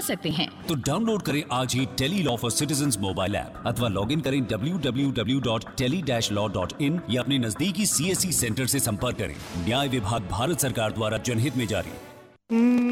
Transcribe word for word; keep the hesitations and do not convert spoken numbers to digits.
सकते हैं। तो डाउनलोड करें आज ही tele law for citizens mobile app अथवा लॉग इन करें W W W dot tele dash law dot in या अपने नजदीकी सी एस सी सेंटर से संपर्क करें। न्याय विभाग, भारत सरकार द्वारा जनहित में जारी।